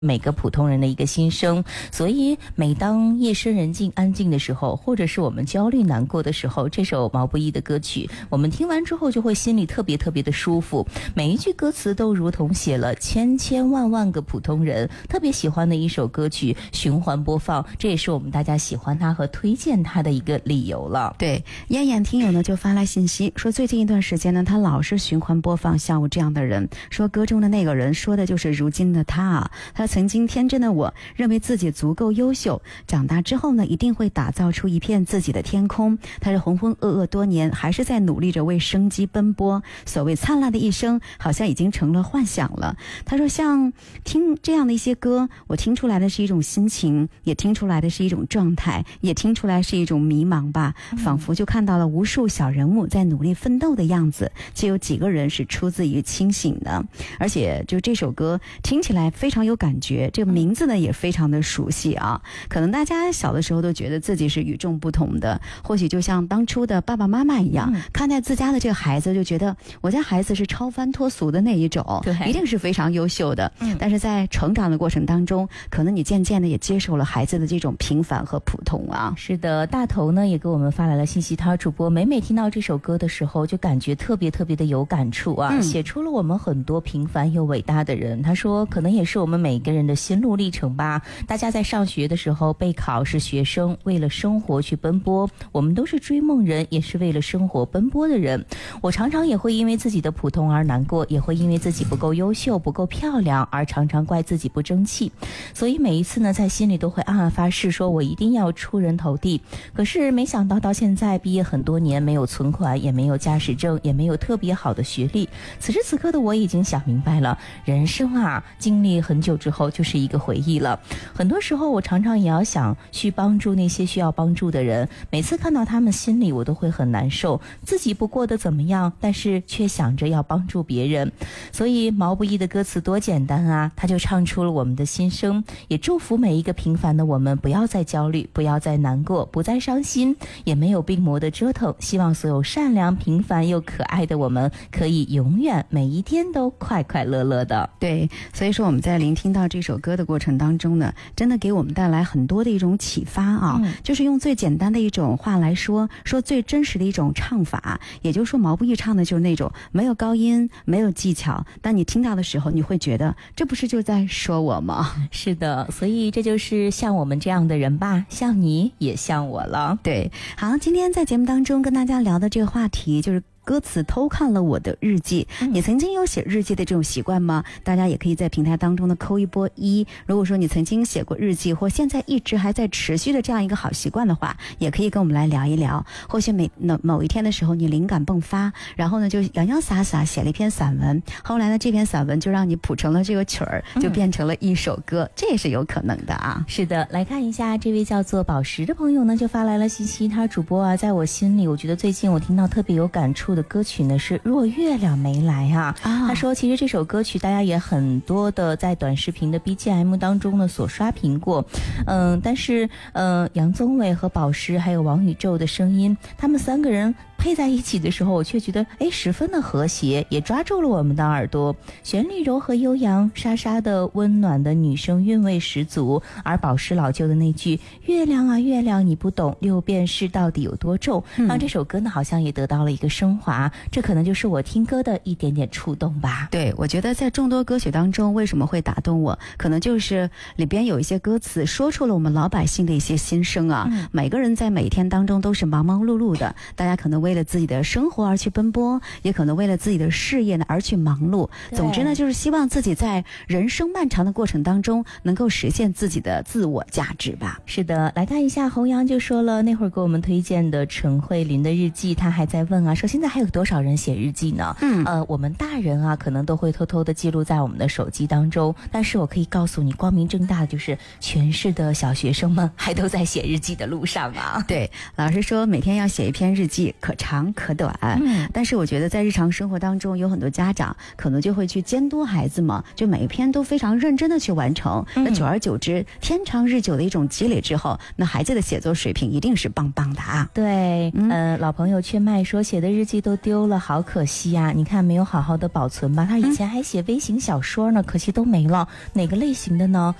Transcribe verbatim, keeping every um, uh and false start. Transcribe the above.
每个普通人的一个心声。所以每当夜深人静安静的时候，或者是我们焦虑难过的时候，这首毛不易的歌曲我们听完之后就会心里特别特别的舒服。每一句歌词都如同写了千千万万个普通人特别喜欢的一首歌曲，循环播放，这也是我们大家喜欢它和推荐它的一个理由了。 对，燕燕听友呢就发来信息说，最近一段时间呢，他老是循环播放像我这样的人，说歌中的那个人说的就是如今的他啊。他曾经天真的我认为自己足够优秀，长大之后呢一定会打造出一片自己的天空。他是浑浑噩噩多年，还是在努力着为生机奔波，所谓灿烂的一生好像已经成了幻想了。他说像听这样的一些歌，我听出来的是一种心情，也听出来的是一种状态，也听出来是一种迷茫吧，仿佛就看到了无数小人物在努力奋斗的样子，却有几个人是出自于清醒的。而且就这首歌听起来非常有感觉，这个名字呢也非常的熟悉啊。可能大家小的时候都觉得自己是与众不同的，或许就像当初的爸爸妈妈一样，嗯、看待自家的这个孩子就觉得我家孩子是超凡脱俗的那一种，一定是非常优秀的。嗯、但是在成长的过程当中，可能你渐渐的也接受了孩子的这种平凡和普通啊。 是的，大头呢也给我们发来了信息，他主播每每听到这首歌的时候就感觉特别特别的有感触啊，嗯、写出了我们很多平凡又伟大的人。他说可能也是我们每个人的心路历程吧，大家在上学的时候备考是学生，为了生活去奔波，我们都是追梦人，也是为了生活奔波的人。我常常也会因为自己的普通而难过，也会因为自己不够优秀不够漂亮而常常怪自己不争气，所以每一次呢在心里都会暗暗发誓说我一定要出人头地。可是没想到到现在毕业很多年，没有存款，也没有驾驶证，也没有特别好的学历，此时此刻的我已经想明白了，人生啊经历很久之后就是一个回忆了。很多时候我常常也要想去帮助那些需要帮助的人，每次看到他们心里我都会很难受，自己不过得怎么样，但是却想着要帮助别人。所以毛不易的歌词多简单啊，他就唱出了我们的心声，也祝福每一个平凡的我们不要再焦虑，不要再难过，不再伤心，也没有病魔的折腾，希望所有善良平凡又可爱的我们可以永远每一天都快快乐乐的。 对，所以说我们在聆听到这首歌的过程当中呢，真的给我们带来很多的一种启发啊、嗯、就是用最简单的一种话来说说最真实的一种唱法。也就是说毛不易唱的就是那种没有高音没有技巧，但你听到的时候你会觉得这不是就在说我吗？ 是的，所以这就是像我们这样的人吧，像你也像我了。 对，好，今天在节目当中跟大家聊的这个话题就是歌词偷看了我的日记。你曾经有写日记的这种习惯吗？大家也可以在平台当中的扣一波一。如果说你曾经写过日记，或现在一直还在持续的这样一个好习惯的话，也可以跟我们来聊一聊。或许每某一天的时候你灵感迸发，然后呢就洋洋洒洒写了一篇散文，后来呢这篇散文就让你谱成了这个曲儿，就变成了一首歌、嗯、这也是有可能的啊。 是的，来看一下这位叫做宝石的朋友呢就发来了信息，他主播啊，在我心里我觉得最近我听到特别有感触的歌曲呢是若月亮没来啊。啊他说其实这首歌曲大家也很多的在短视频的 B G M 当中呢所刷屏过，嗯，但是嗯，杨宗纬和宝石还有王宇宙的声音，他们三个人配在一起的时候，我却觉得哎，十分的和谐，也抓住了我们的耳朵。旋律柔和悠扬，沙沙的温暖的女声韵味十足。而宝石老旧的那句“月亮啊月亮，你不懂六便士到底有多重”，嗯、让这首歌呢好像也得到了一个升华。这可能就是我听歌的一点点触动吧。 对，我觉得在众多歌曲当中，为什么会打动我？可能就是里边有一些歌词说出了我们老百姓的一些心声啊。嗯、每个人在每天当中都是忙忙碌碌的，大家可能为为了自己的生活而去奔波，也可能为了自己的事业呢而去忙碌。总之呢，就是希望自己在人生漫长的过程当中能够实现自己的自我价值吧。 是的，来看一下弘扬就说了，那会儿给我们推荐的陈慧琳的日记，他还在问啊，说现在还有多少人写日记呢？嗯，呃，我们大人啊，可能都会偷偷的记录在我们的手机当中，但是我可以告诉你，光明正大的就是全市的小学生们还都在写日记的路上啊。 对，老师说每天要写一篇日记，可长可短。 嗯， 但是我觉得在日常生活当中，有很多家长可能就会去监督孩子嘛，就每一篇都非常认真的去完成。嗯、那久而久之，天长日久的一种积累之后，那孩子的写作水平一定是棒棒的啊。 对，嗯、呃，老朋友圈麦说写的日记都丢了，好可惜呀、啊！你看没有好好的保存吧。他以前还写微型小说呢，可惜都没了。哪个类型的呢？